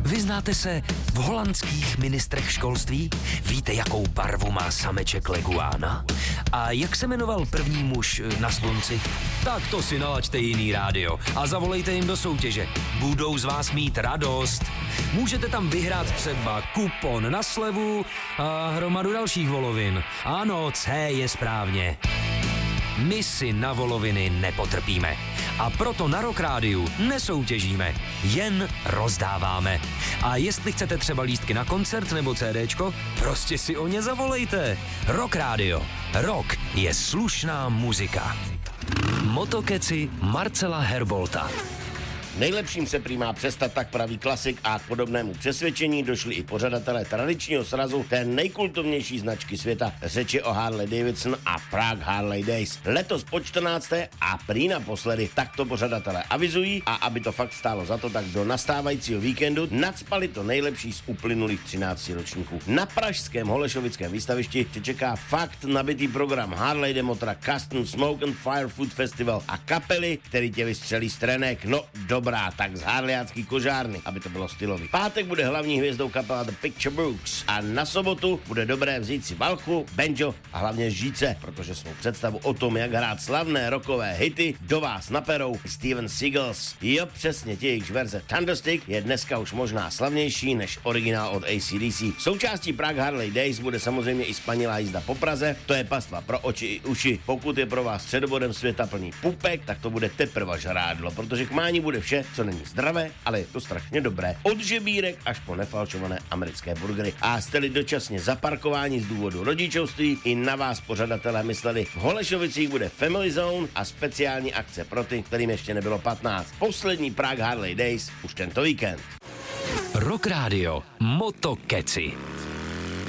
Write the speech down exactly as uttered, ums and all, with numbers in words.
Vyznáte se v holandských ministrech školství? Víte, jakou barvu má sameček leguána? A jak se jmenoval první muž na slunci? Tak to si nalaďte jiný rádio a zavolejte jim do soutěže. Budou z vás mít radost. Můžete tam vyhrát třeba kupon na slevu a hromadu dalších volovin. Ano, C je správně. My si na voloviny nepotrpíme. A proto na Rock Rádiu nesoutěžíme, jen rozdáváme. A jestli chcete třeba lístky na koncert nebo CDčko, prostě si o ně zavolejte. Rock Rádio. Rock je slušná muzika. Motokeci Marcela Herbolta. Nejlepším se prý má přestat, tak praví klasik, a k podobnému přesvědčení došli i pořadatelé tradičního srazu té nejkultovnější značky světa. Řeči o Harley Davidson a Prague Harley Days. Letos po čtrnácté a prý naposledy, tak to pořadatelé avizují, a aby to fakt stálo za to, tak do nastávajícího víkendu nacpali to nejlepší z uplynulých třinácti ročníků. Na pražském Holešovickém výstavišti se čeká fakt nabitý program Harley Demotra, Custom Smoke and Fire Food Festival a kapely, který tě vystřelí z trenek. No dobrá, tak z harlejácký kožárny, aby to bylo stylový. Pátek bude hlavní hvězdou kapela The Picture Books a na sobotu bude dobré vzít si valchu, banjo a hlavně žíce, protože svou představu o tom, jak hrát slavné rockové hity, do vás naperou Steven Seagals. Jo, přesně, ti jejichž verze Thunderstick je dneska už možná slavnější než originál od A C D C. Součástí Prague Harley Days bude samozřejmě i spanilá jízda po Praze, to je pastva pro oči i uši. Pokud je pro vás středobodem světa plný pupek, tak to bude teprve žrádlo, protože k mání bude vše, co není zdravé, ale je to strašně dobré. Od žebírek až po nefalšované americké burgery. A jste-li dočasně zaparkování z důvodu rodičovství, i na vás pořadatelé mysleli. V Holešovicích bude Family Zone a speciální akce pro ty, kterým ještě nebylo patnáct. Poslední Prague Harley Days už tento víkend. Rock Rádio Motokeci.